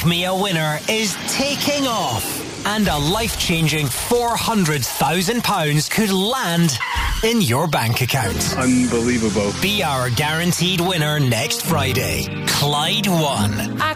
Me a Winner is taking off. And a life-changing £400,000 could land in your bank account. Unbelievable. Be our guaranteed winner next Friday. Clyde won.